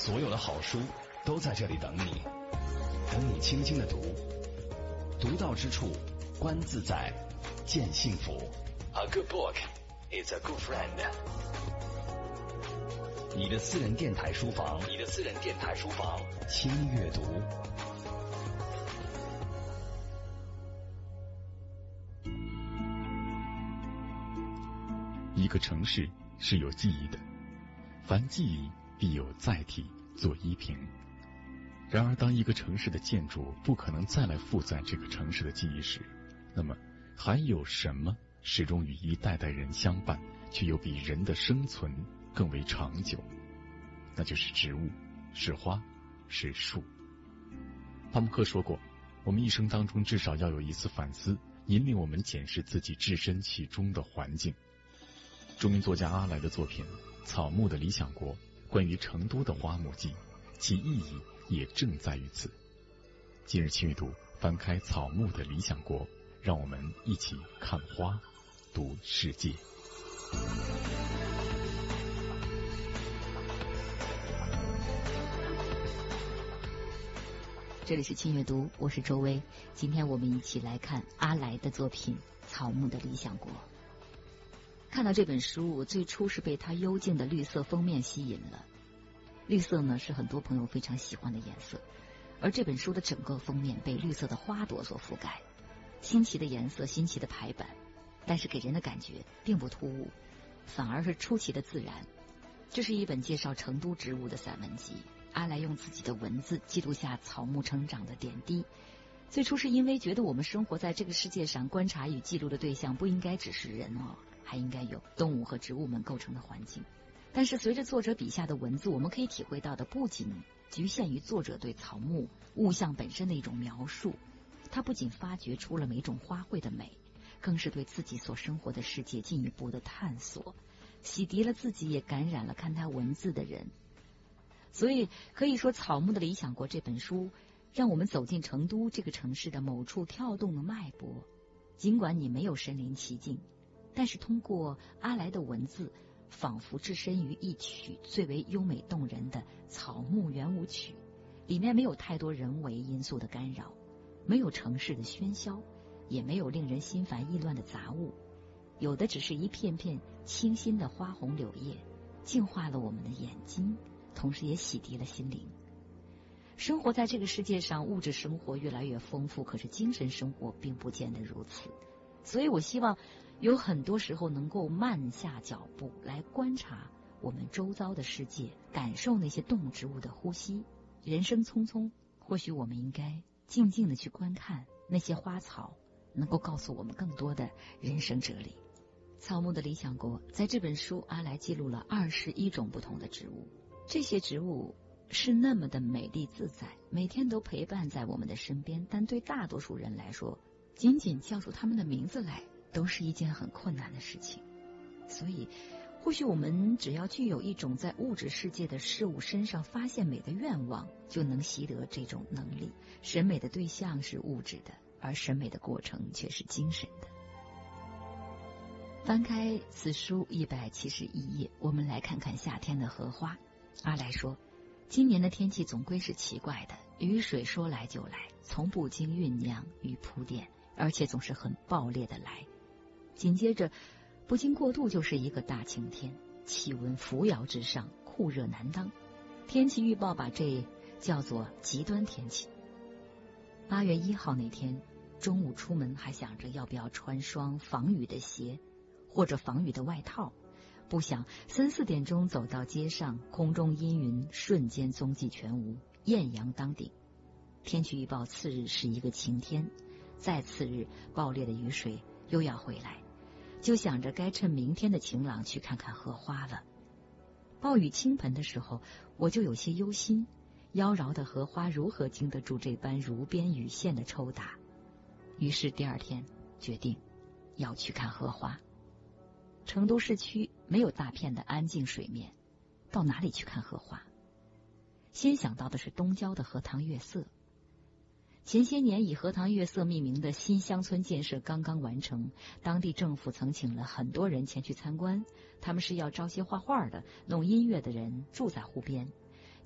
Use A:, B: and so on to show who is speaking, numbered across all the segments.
A: 所有的好书都在这里等你，等你轻轻的读，读到之处，观自在，见幸福。A good book is a good friend。你的私人电台书房，轻阅读。
B: 一个城市是有记忆的，凡记忆必有载体做依凭。然而当一个城市的建筑不可能再来负载这个城市的记忆时，那么还有什么始终与一代代人相伴，却又比人的生存更为长久？那就是植物，是花，是树。帕慕克说过，我们一生当中至少要有一次反思，引领我们检视自己置身其中的环境。著名作家阿来的作品《草木的理想国》，关于成都的花木记，其意义也正在于此。今日轻阅读，翻开《草木的理想国》，让我们一起看花，读世界。
C: 这里是轻阅读，我是周薇。今天我们一起来看阿来的作品《草木的理想国》。看到这本书，我最初是被它幽静的绿色封面吸引了。绿色呢，是很多朋友非常喜欢的颜色，而这本书的整个封面被绿色的花朵所覆盖，新奇的颜色，新奇的排版，但是给人的感觉并不突兀，反而是出奇的自然。这是一本介绍成都植物的散文集，阿来用自己的文字记录下草木成长的点滴。最初是因为觉得我们生活在这个世界上，观察与记录的对象不应该只是人还应该有动物和植物们构成的环境。但是随着作者笔下的文字，我们可以体会到的不仅局限于作者对草木物象本身的一种描述，他不仅发掘出了每种花卉的美，更是对自己所生活的世界进一步的探索，洗涤了自己，也感染了看他文字的人。所以可以说，《草木的理想国》这本书让我们走进成都这个城市的某处跳动的脉搏。尽管你没有身临其境，但是通过阿来的文字，仿佛置身于一曲最为优美动人的草木圆舞曲，里面没有太多人为因素的干扰，没有城市的喧嚣，也没有令人心烦意乱的杂物，有的只是一片片清新的花红柳叶，净化了我们的眼睛，同时也洗涤了心灵。生活在这个世界上，物质生活越来越丰富，可是精神生活并不见得如此。所以我希望有很多时候能够慢下脚步来观察我们周遭的世界，感受那些动植物的呼吸。人生匆匆，或许我们应该静静地去观看那些花草，能够告诉我们更多的人生哲理。草木的理想国，在这本书阿来记录了21种不同的植物，这些植物是那么的美丽自在，每天都陪伴在我们的身边，但对大多数人来说，仅仅叫出他们的名字来都是一件很困难的事情。所以或许我们只要具有一种在物质世界的事物身上发现美的愿望，就能习得这种能力。审美的对象是物质的，而审美的过程却是精神的。翻开此书171页，我们来看看夏天的荷花。阿来说，今年的天气总归是奇怪的，雨水说来就来，从不经酝酿与铺垫，而且总是很暴烈的来。紧接着不经过渡就是一个大晴天，气温扶摇直上，酷热难当。天气预报把这叫做极端天气。8月1号那天中午出门还想着要不要穿双防雨的鞋或者防雨的外套，不想3、4点钟走到街上，空中阴云瞬间踪迹全无，艳阳当顶。天气预报次日是一个晴天，再次日暴烈的雨水又要回来，就想着该趁明天的晴朗去看看荷花了。暴雨倾盆的时候，我就有些忧心，妖娆的荷花如何经得住这般如边雨线的抽打。于是第2天决定要去看荷花。成都市区没有大片的安静水面，到哪里去看荷花？先想到的是东郊的荷塘月色。前些年以荷塘月色命名的新乡村建设刚刚完成，当地政府曾请了很多人前去参观，他们是要招些画画的、弄音乐的人住在湖边，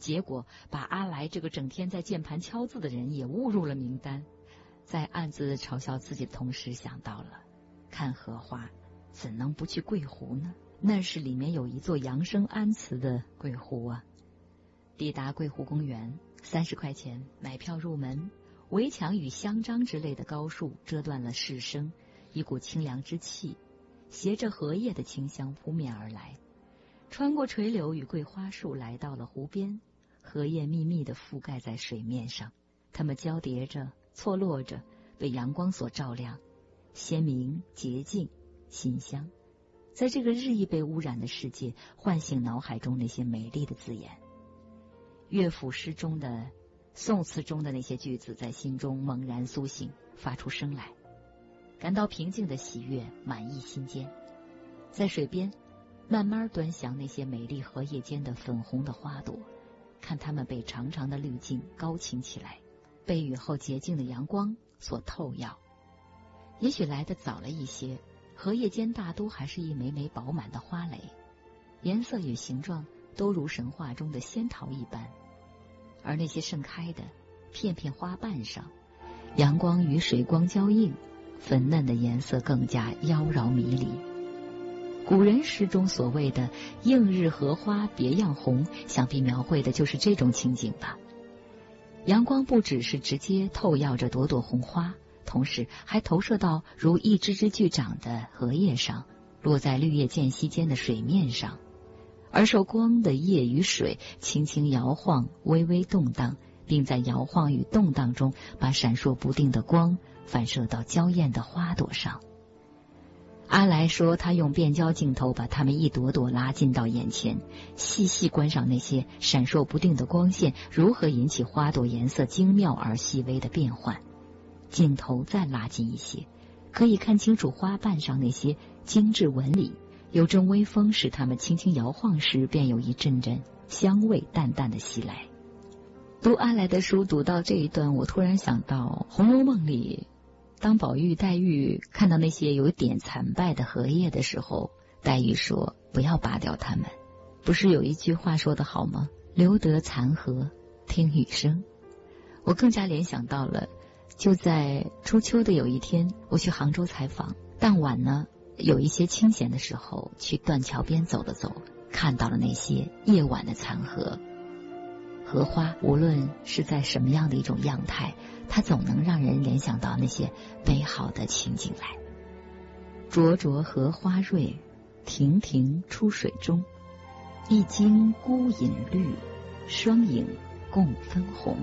C: 结果把阿来这个整天在键盘敲字的人也误入了名单。在暗自嘲笑自己的同时，想到了看荷花怎能不去桂湖呢？那是里面有一座扬声安祠的桂湖啊。抵达桂湖公园，30块钱买票入门。围墙与香樟之类的高树遮断了视声，一股清凉之气携着荷叶的清香扑面而来，穿过垂柳与桂花树来到了湖边，荷叶密密地覆盖在水面上，它们交叠着错落着，被阳光所照亮，鲜明洁净馨香，在这个日益被污染的世界，唤醒脑海中那些美丽的字眼。乐府诗中的宋词中的那些句子在心中猛然苏醒，发出声来，感到平静的喜悦满溢心间。在水边慢慢端详那些美丽荷叶间的粉红的花朵，看它们被长长的滤镜高擎起来，被雨后洁净的阳光所透耀。也许来得早了一些，荷叶间大都还是一枚枚饱满的花蕾，颜色与形状都如神话中的仙桃一般，而那些盛开的片片花瓣上，阳光与水光交映，粉嫩的颜色更加妖娆迷离。古人诗中所谓的映日荷花别样红，想必描绘的就是这种情景吧。阳光不只是直接透耀着朵朵红花，同时还投射到如一只只巨掌的荷叶上，落在绿叶间隙间的水面上，而受光的叶与水轻轻摇晃，微微动荡，并在摇晃与动荡中把闪烁不定的光反射到娇艳的花朵上。阿来说，他用变焦镜头把它们一朵朵拉近到眼前，细细观赏那些闪烁不定的光线如何引起花朵颜色精妙而细微的变换。镜头再拉近一些，可以看清楚花瓣上那些精致纹理，有阵微风使它们轻轻摇晃时，便有一阵阵香味淡淡的袭来。读阿来的书读到这一段，我突然想到《红楼梦》里，当宝玉黛玉看到那些有点残败的荷叶的时候，黛玉说不要拔掉它们。不是有一句话说得好吗？留得残荷听雨声。我更加联想到了，就在初秋的有一天，我去杭州采访，当晚呢有一些清闲的时候，去断桥边走了走，看到了那些夜晚的残荷。荷花无论是在什么样的一种样态，它总能让人联想到那些美好的情景来。灼灼荷花蕊，亭亭出水中，一茎孤影绿，双影共分红。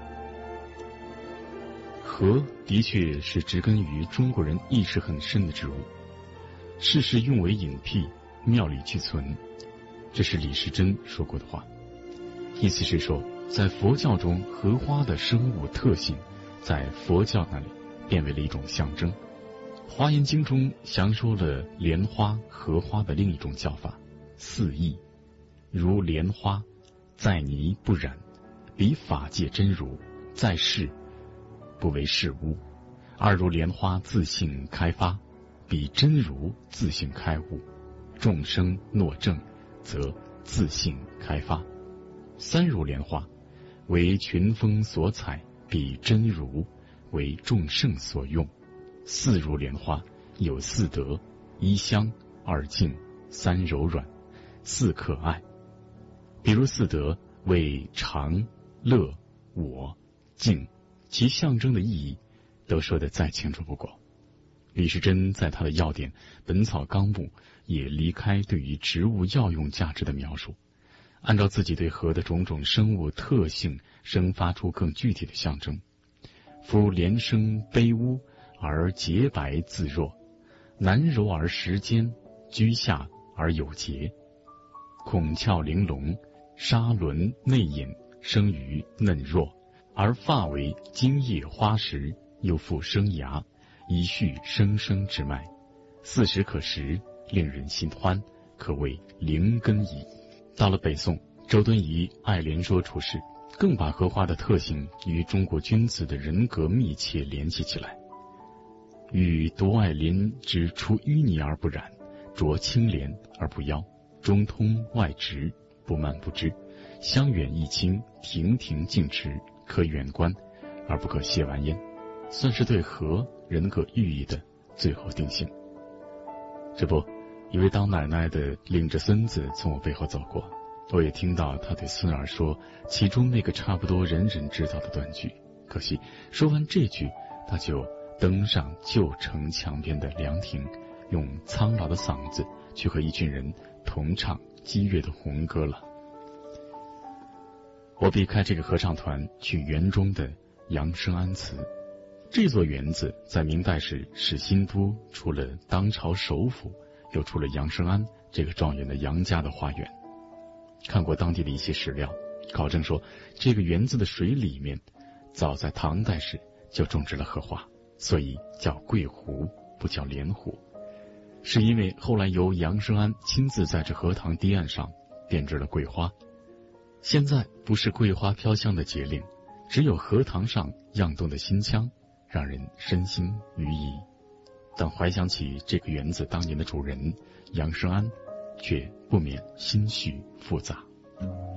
B: 荷的确是植根于中国人意识很深的植物，世事用为隐僻，妙理俱存，这是李时珍说过的话。意思是说，在佛教中，荷花的生物特性在佛教那里变为了一种象征。华严经中详说了莲花、荷花的另一种叫法，四义，如莲花在泥不染，彼法界真如，在世不为事物；二如莲花自性开发，彼真如自性开悟，众生若正，则自性开发；三如莲花为群峰所采，彼真如为众圣所用；四如莲花有四德：一香，二净，三柔软，四可爱。比如四德为常、乐、我、净，其象征的意义都说得再清楚不过。李时珍在他的要点《本草纲目》也离开对于植物药用价值的描述，按照自己对荷的种种生物特性生发出更具体的象征。夫莲生卑污而洁白自若，难柔而实坚，居下而有节，孔窍玲珑，沙轮内隐，生于嫩弱，而发为茎叶花实，又复生芽，以续生生之脉，四时可食，令人心欢，可谓灵根矣。到了北宋，周敦颐爱莲说出世，更把荷花的特性与中国君子的人格密切联系起来。与独爱莲之出淤泥而不染，着清廉而不妖，中通外直，不蔓不枝， 香远益清，亭亭净持，可远观而不可亵玩焉，算是对和人格寓意的最后定性。这不，一位当奶奶的领着孙子从我背后走过，我也听到他对孙儿说其中那个差不多人人知道的断句，可惜说完这句，他就登上旧城墙边的凉亭，用苍老的嗓子去和一群人同唱激越的红歌了。我避开这个合唱团，去园中的杨生安祠。这座园子在明代时是新都除了当朝首府，又除了杨生安这个状元的杨家的花园。看过当地的一些史料，考证说这个园子的水里面早在唐代时就种植了荷花，所以叫桂湖，不叫莲湖。是因为后来由杨生安亲自在这荷塘堤岸上编织了桂花。现在不是桂花飘香的节令，只有荷塘上漾动的新腔，让人身心愉怡。但怀想起这个园子当年的主人杨生安，却不免心绪复杂。